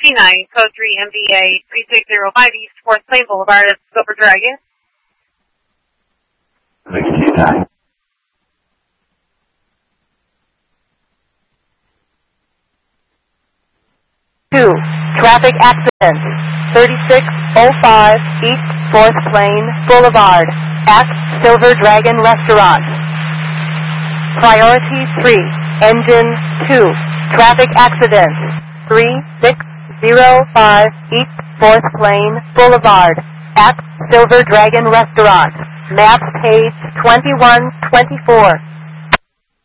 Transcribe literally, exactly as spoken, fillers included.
T nine, code three M V A three six zero five East fourth Plain Boulevard at Silver Dragon. Thank you, T nine. two. Traffic accident. thirty-six oh five East fourth Plain Boulevard at Silver Dragon Restaurant. Priority three. Engine two. Traffic accident. three six zero five East fourth Plain Boulevard at Silver Dragon Restaurant. Map page twenty-one twenty-four.